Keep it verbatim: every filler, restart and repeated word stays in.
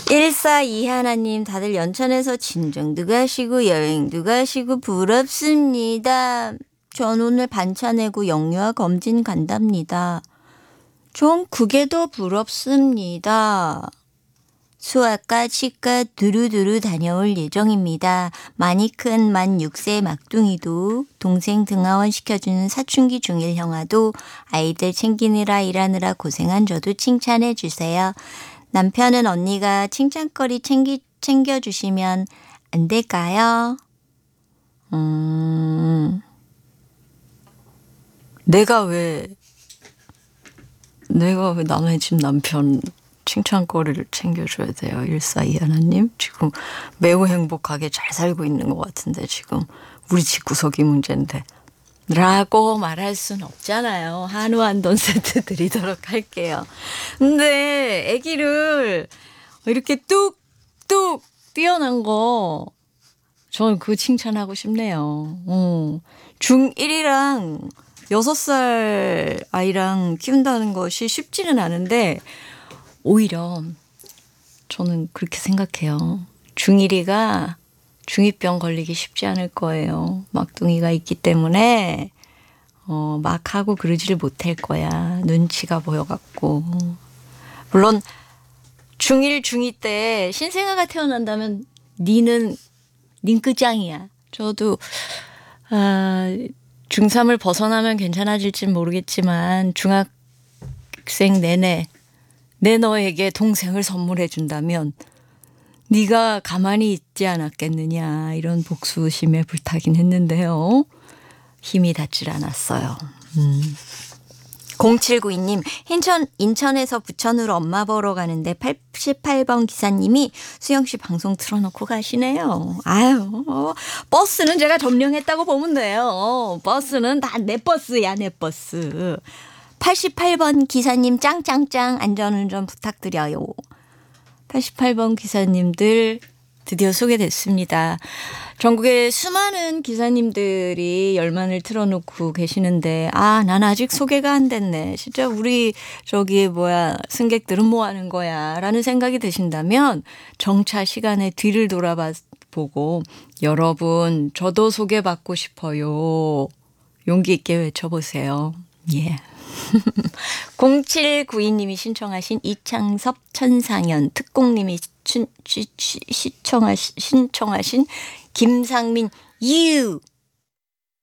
일사이 하나님 다들 연천에서 친정도 가시고 여행도 가시고 부럽습니다. 전 오늘 반차 내고 영유아 검진 간답니다. 전 그게 더 부럽습니다. 수아과 치과 두루두루 다녀올 예정입니다. 많이 큰 만 육 세 막둥이도 동생 등하원 시켜주는 사춘기 중일 형아도 아이들 챙기느라 일하느라 고생한 저도 칭찬해 주세요. 남편은 언니가 칭찬거리 챙기, 챙겨주시면 안 될까요? 음, 내가 왜, 내가 왜 남의 집 남편 칭찬거리를 챙겨줘야 돼요? 일사이 하나님. 지금 매우 행복하게 잘 살고 있는 것 같은데 지금 우리 집구석이 문제인데. 라고 말할 순 없잖아요. 한우 한돈 세트 드리도록 할게요. 근데 아기를 이렇게 뚝뚝 뛰어난 거 저는 그거 칭찬하고 싶네요. 어. 중일이랑 여섯 살 아이랑 키운다는 것이 쉽지는 않은데 오히려 저는 그렇게 생각해요. 중일이가 중이병 걸리기 쉽지 않을 거예요. 막둥이가 있기 때문에 어, 막 하고 그러지를 못할 거야. 눈치가 보여갖고. 물론 중일, 중이 때 신생아가 태어난다면 니는 닌 끝장이야. 저도 아, 중삼을 벗어나면 괜찮아질진 모르겠지만 중학생 내내 내 너에게 동생을 선물해 준다면 네가 가만히 있지 않았겠느냐 이런 복수심에 불타긴 했는데요. 힘이 닿질 않았어요. 음. 공칠구이 님 인천, 인천에서 부천으로 엄마 보러 가는데 팔십팔 번 기사님이 수영씨 방송 틀어놓고 가시네요. 아유 버스는 제가 점령했다고 보면 돼요. 버스는 다 내 버스야 내 버스. 팔십팔 번 기사님 짱짱짱 안전운전 부탁드려요. 팔십팔 번 기사님들 드디어 소개됐습니다. 전국에 수많은 기사님들이 열만을 틀어놓고 계시는데 아, 난 아직 소개가 안 됐네. 진짜 우리 저기 뭐야 승객들은 뭐 하는 거야 라는 생각이 드신다면 정차 시간에 뒤를 돌아봐 보고 여러분 저도 소개받고 싶어요. 용기 있게 외쳐보세요. 예. 공칠구이 님이 신청하신 이창섭 천상현, 특공님이 춘, 시, 시, 시청하신, 신청하신 김상민 유